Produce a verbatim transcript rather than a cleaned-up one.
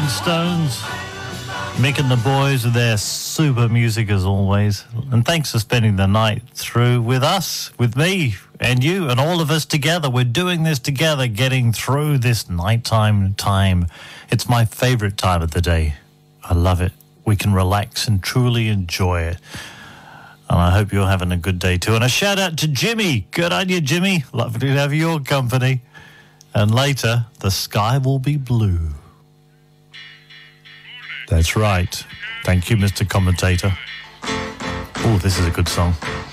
Rolling Stones. Mick and the boys with their super music as always. And thanks for spending the night through with us, with me and you and all of us together. We're doing this together, getting through this nighttime time. It's my favorite time of the day. I love it. We can relax and truly enjoy it. And I hope you're having a good day too. And a shout out to Jimmy. Good on you, Jimmy. Lovely to have your company. And later, the sky will be blue. That's right. Thank you, Mister Commentator. Oh, this is a good song.